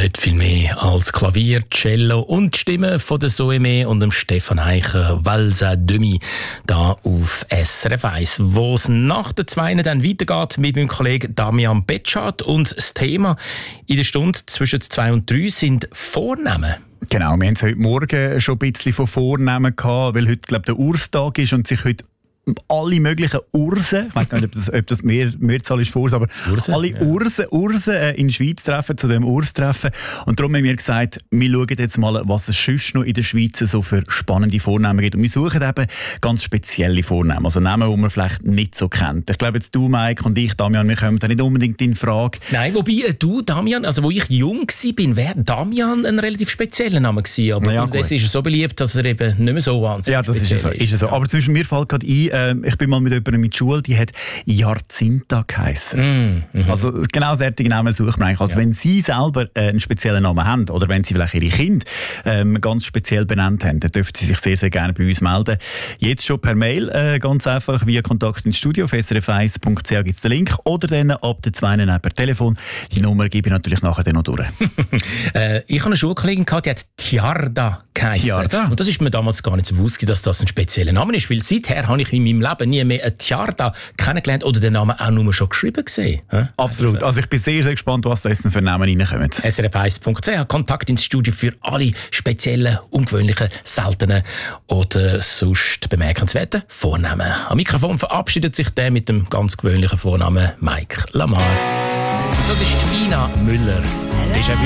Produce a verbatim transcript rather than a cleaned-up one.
Nicht viel mehr als Klavier, Cello und die Stimme von der Soeme und dem Stefan Eicher, Valsa Demi, da auf S R F eins. Wo es nach der Zweinen dann weitergeht mit meinem Kollegen Damian Betschart. Und das Thema in der Stunde zwischen zwei und drei sind Vornamen. Genau, wir haben es heute Morgen schon ein bisschen von Vornamen gehabt, weil heute, glaube ich, der Urstag ist und sich heute alle möglichen Ursen, ich weiss gar nicht, ob das, ob das mehr, Mehrzahl ist vor, aber Ursen, alle ja. Ursen, Ursen in der Schweiz treffen, zu dem Urstreffen. Und darum haben wir gesagt, wir schauen jetzt mal, was es sonst noch in der Schweiz so für spannende Vornamen gibt. Und wir suchen eben ganz spezielle Vornamen, also Namen, die man vielleicht nicht so kennt. Ich glaube, jetzt du, Mike, und ich, Damian, wir kommen da nicht unbedingt in Frage. Nein, wobei äh, du, Damian, also wo ich jung war, wäre Damian ein relativ spezieller Name gewesen. Aber ja, das ist so beliebt, dass er eben nicht mehr so wahnsinnig ja, das ist so, ist. Ist so. Aber zum Beispiel, mir fällt gerade ein, ich bin mal mit jemandem in der Schule, die hat Jacinta geheissen. Mm, mm-hmm. Also genau solche Namen sucht man eigentlich. Also ja. Wenn Sie selber äh, einen speziellen Namen haben oder wenn Sie vielleicht Ihre Kinder ähm, ganz speziell benannt haben, dann dürfen Sie sich sehr, sehr gerne bei uns melden. Jetzt schon per Mail, äh, ganz einfach via Kontakt ins Studio. Auf s r f eins punkt c h gibt es den Link. Oder dann ab der zweiten per Telefon. Die Nummer gebe ich natürlich nachher dann noch durch. äh, ich habe eine Schulkollegin gehabt, die hat Tiarda geheissen. Tiarda? Und das ist mir damals gar nicht so bewusst, dass das ein spezieller Name ist, weil seither habe ich in meinem Leben nie mehr ein Tiarda kennengelernt oder den Namen auch nur schon geschrieben gesehen. Ja? Absolut. Also ich bin sehr, sehr gespannt, was da jetzt für Namen reinkommen. s r f eins punkt c h Kontakt ins Studio für alle speziellen, ungewöhnlichen, seltenen oder sonst bemerkenswerten Vornamen. Am Mikrofon verabschiedet sich der mit dem ganz gewöhnlichen Vornamen Mike Lamar. Das ist Ina Müller.